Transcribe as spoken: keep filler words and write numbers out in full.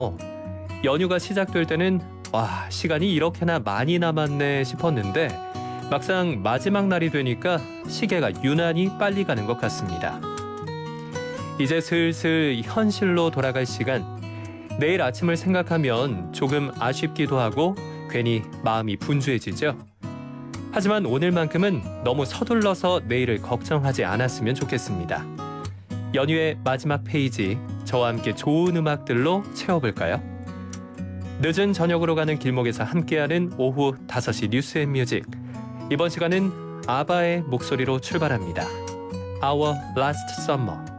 연휴가 시작될 때는 와, 시간이 이렇게나 많이 남았네 싶었는데 막상 마지막 날이 되니까 시계가 유난히 빨리 가는 것 같습니다. 이제 슬슬 현실로 돌아갈 시간. 내일 아침을 생각하면 조금 아쉽기도 하고 괜히 마음이 분주해지죠. 하지만 오늘만큼은 너무 서둘러서 내일을 걱정하지 않았으면 좋겠습니다. 연휴의 마지막 페이지, 저와 함께 좋은 음악들로 채워볼까요? 늦은 저녁으로 가는 길목에서 함께하는 오후 다섯 시 뉴스 앤 뮤직. 이번 시간은 아바의 목소리로 출발합니다. Our Last Summer.